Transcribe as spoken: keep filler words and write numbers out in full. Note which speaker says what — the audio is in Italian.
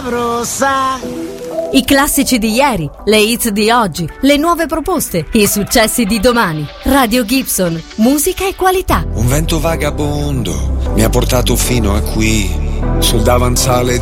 Speaker 1: sabrosa.
Speaker 2: I classici di ieri, le hits di oggi, le nuove proposte, i successi di domani. Radio Gibson, musica e qualità.
Speaker 3: Un vento vagabondo mi ha portato fino a qui, sul davanzale